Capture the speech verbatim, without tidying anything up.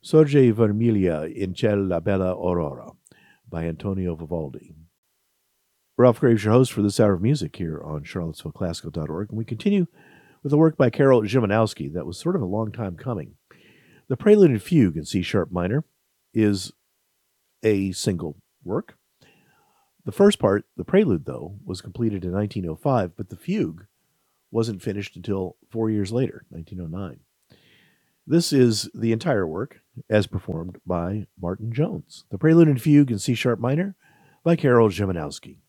Sorge Vermiglia in Ciel la Bella Aurora by Antonio Vivaldi. Ralph Graves, your host for this hour of music here on Charlottesville Classical dot org, and we continue with a work by Karol Szymanowski that was sort of a long time coming. The Prelude and Fugue in C sharp minor is a single work. The first part, the prelude, though, was completed in nineteen oh five, but the fugue wasn't finished until four years later, nineteen oh nine. This is the entire work as performed by Martin Jones. The Prelude and Fugue in C sharp minor by Karol Szymanowski.